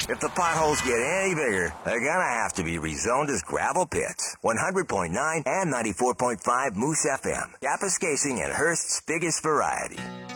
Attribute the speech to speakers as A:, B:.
A: If the potholes get any bigger, they're gonna have to be rezoned as gravel pits. 100.9 and 94.5 Moose FM. Kapuskasing and Hearst's biggest variety.